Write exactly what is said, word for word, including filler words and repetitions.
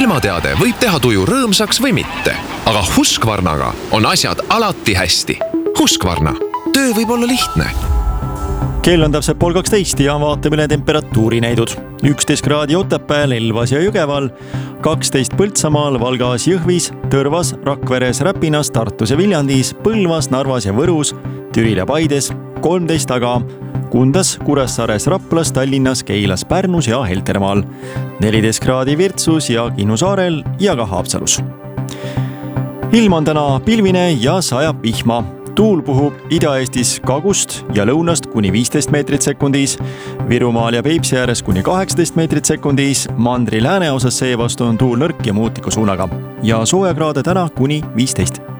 ilmateade võib teha tuju rõõmsaks või mitte, aga Husqvarnaga on asjad alati hästi. Husqvarna. Töö võib olla lihtne. Kell on täpselt pool kaksteist ja vaatame üle temperatuuri näidud. üksteist kraadi Otepääl, Elvas ja Jõgeval, kaksteist Põltsamaal, Valgas, Jõhvis, Tõrvas, Rakveres, Räpinas, Tartus ja Viljandis, Põlvas, Narvas ja Võrus, Türil ja Paides, kolmteist aga Kundas, Kuressaares, Raplas, Tallinnas, Keilas, Pärnus ja Heltermaal, neliteist kraadi Virtsus ja Kihnu saarel ja ka Haapsalus. Ilm on täna pilvine ja sajab vihma. Tuul puhub Ida-Eestis kagust ja lõunast kuni viisteist meetrit sekundis, Virumaal ja Peipsi ääres kuni kaheksateist meetrit sekundis, mandri lääneosas seevastu on tuul nõrk ja muutiku suunaga ja soojakraade täna kuni viisteist.